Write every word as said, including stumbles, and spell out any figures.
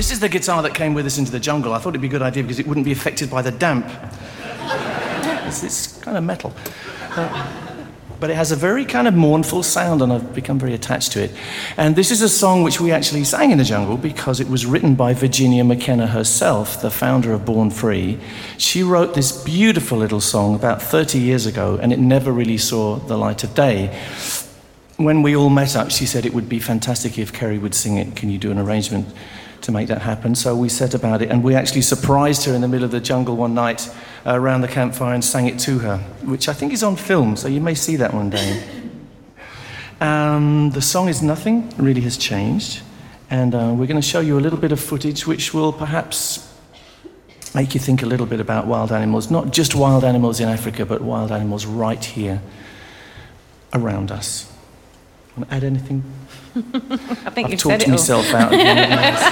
This is the guitar that came with us into the jungle. I thought it'd be a good idea because it wouldn't be affected by the damp. It's, it's kind of metal. Uh, but it has a very kind of mournful sound, and I've become very attached to it. And this is a song which we actually sang in the jungle because it was written by Virginia McKenna herself, the founder of Born Free. She wrote this beautiful little song about thirty years ago, and it never really saw the light of day. When we all met up, she said it would be fantastic if Kerry would sing it. Can you do an arrangement to make that happen? So we set about it, and we actually surprised her in the middle of the jungle one night uh, around the campfire and sang it to her, which I think is on film, so you may see that one day. Um, the song is Nothing Really Has Changed, and uh, we're going to show you a little bit of footage which will perhaps make you think a little bit about wild animals, not just wild animals in Africa, but wild animals right here around us. Want to add anything? I think I've you've talked said it all. myself out again.